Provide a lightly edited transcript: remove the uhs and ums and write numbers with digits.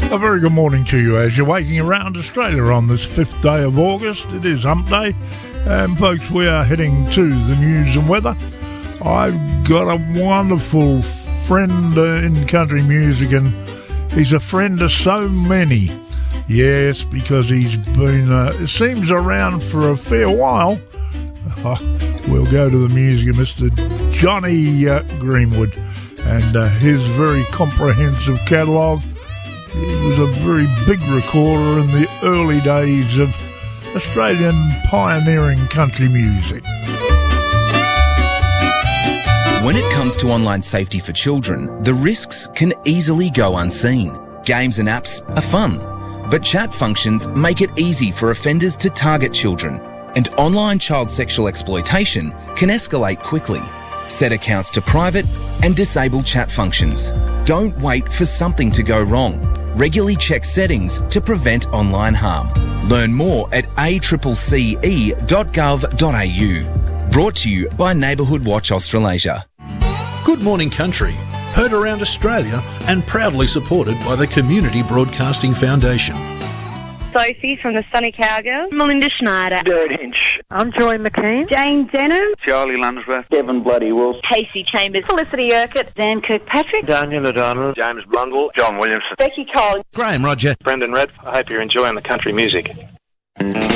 A very good morning to you as you're waking around Australia on this 5th day of August. It is Hump Day, and folks, we are heading to the news and weather. I've got a wonderful friend in country music, and he's a friend of so many. Yes, because he's been, it seems, around for a fair while. We'll go to the music of Mr. Johnny Greenwood and his very comprehensive catalogue. He was a very big recorder in the early days of Australian pioneering country music. When it comes to online safety for children, the risks can easily go unseen. Games and apps are fun, but chat functions make it easy for offenders to target children, and online child sexual exploitation can escalate quickly. Set accounts to private and disable chat functions. Don't wait for something to go wrong. Regularly check settings to prevent online harm. Learn more at accce.gov.au. Brought to you by Neighbourhood Watch Australasia. Good Morning Country, heard around Australia and proudly supported by the Community Broadcasting Foundation. Sophie from the Sunny Cowgirls. Melinda Schneider. Bird Hinch. I'm Joy McKean. Jane Denham. Charlie Lunsworth. Devon Bloody Wolf. Casey Chambers. Felicity Urquhart. Dan Kirkpatrick. Daniel O'Donnell. James Blundell. John Williamson. Becky Cole. Graham Roger. Brendan Red. I hope you're enjoying the country music.